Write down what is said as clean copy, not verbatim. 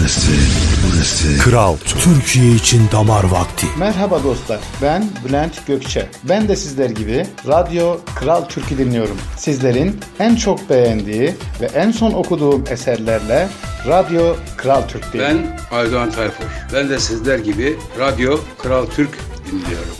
Burası Kral Türkiye için damar vakti. Merhaba dostlar, ben Bülent Gökçe. Ben de sizler gibi Radyo Kral Türk'ü dinliyorum. Sizlerin en çok beğendiği ve en son okuduğum eserlerle Radyo Kral Türk'teyim. Ben Aydoğan Tayfur. Ben de sizler gibi Radyo Kral Türk dinliyorum.